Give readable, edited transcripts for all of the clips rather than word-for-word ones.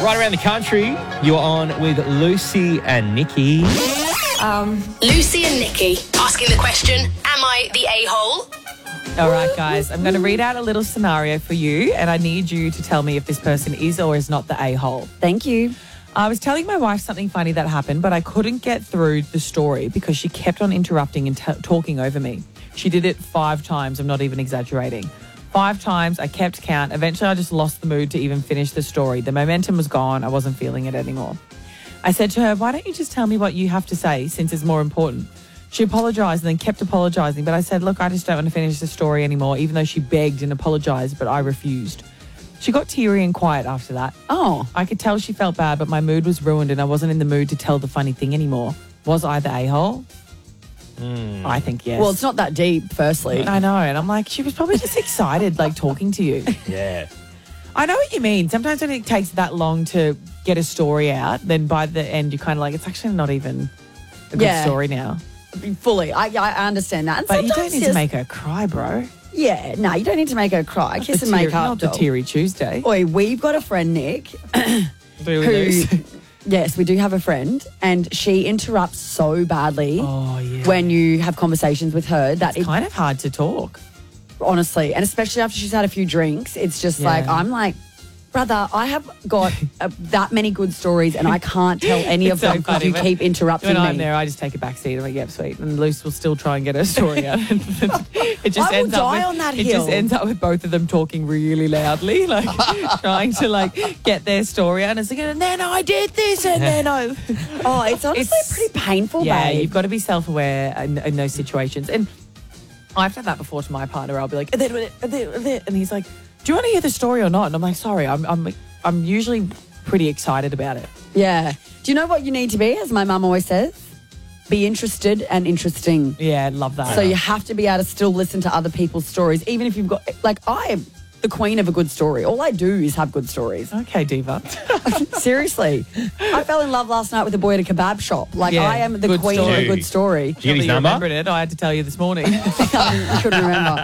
Right around the country, you're on with Lucy and Nikki. Lucy and Nikki asking the question, am I the a-hole? All right, guys, I'm going to read out a little scenario for you, and I need you to tell me if this person is or is not the a-hole. Thank you. I was telling my wife something funny that happened, but I couldn't get through the story because she kept on interrupting and talking over me. She did it 5 times. I'm not even exaggerating. 5 times. I kept count. Eventually, I just lost the mood to even finish the story. The momentum was gone. I wasn't feeling it anymore. I said to her, why don't you just tell me what you have to say since it's more important? She apologised and then kept apologising, but I said, look, I just don't want to finish the story anymore, even though she begged and apologised, but I refused. She got teary and quiet after that. Oh. I could tell she felt bad, but my mood was ruined and I wasn't in the mood to tell the funny thing anymore. Was I the a-hole? I think yes. Well, it's not that deep, firstly. I know, and I'm like, she was probably just excited, like, talking to you. Yeah. I know what you mean. Sometimes when it takes that long to get a story out, then by the end you're kind of like, it's actually not even a good story now. Fully. I understand that. And But you don't sometimes need to make her cry, bro. Yeah, no, you don't need to make her cry. Kiss and make up. Not the doll. teary Tuesday. Oi, we've got a friend, Nick, yes, we do have a friend, and she interrupts so badly when you have conversations with her that It's kind of hard to talk. honestly, and especially after she's had a few drinks, it's just like, I'm like, brother, I have got that many good stories and I can't tell any of them because you keep interrupting when me. I'm there, I just take a back seat. I'm like, yep, sweet. And Luce will still try and get her story out. It just I will die on that It hill. just ends up with both of them talking really loudly, like trying to like get their story out. And it's like, and then I did this, and then I. Oh, it's honestly pretty painful, Yeah, babe. you've got to be self-aware in those situations. And I've done that before to my partner. I'll be like, and he's like, do you want to hear the story or not? And I'm like, sorry, I'm usually pretty excited about it. Yeah. Do you know what you need to be, as my mum always says? Be interested and interesting. Yeah, love that. So you have to be able to still listen to other people's stories, even if you've got, like, I am the queen of a good story. All I do is have good stories. Okay, Diva. Seriously. I fell in love last night with a boy at a kebab shop. Like, Yeah, I am the good queen of a story. good story. Did you get his You number? remembered it. I had to tell you this morning. I couldn't remember.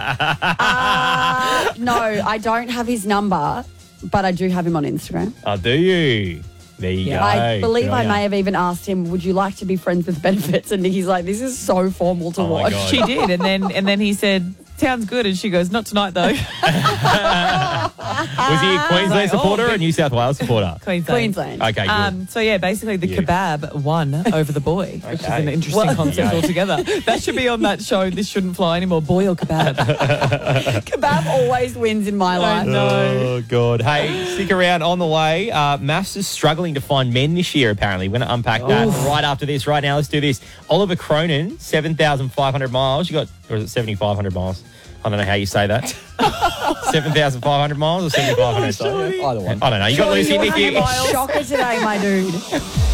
No, I don't have his number, but I do have him on Instagram. Oh, do you? There you go. I believe Good on I ya. may have even asked him, would you like to be friends with benefits? And Nikki's like, this is so formal to Oh my watch. God. She did, and then he said, sounds good, and she goes, not tonight though. Was he a Queensland Like, supporter oh, or a New South Wales supporter? Queensland. Okay, good. So yeah, basically the kebab won over the boy, which is an Okay. interesting concept altogether. That should be on that show. This shouldn't fly anymore. Boy or kebab? Kebab always wins in my life. Oh, God. Hey, stick around on the way. Maths is struggling to find men this year, apparently. We're going to unpack that right after this. Right now, let's do this. Oliver Cronin, 7,500 miles. You got, or is it 7,500 miles? I don't know how you say that. 7,500 miles or 7,500? Shorty. Either one. I don't know. You got Lucy and Nikki. Shocker today, my dude.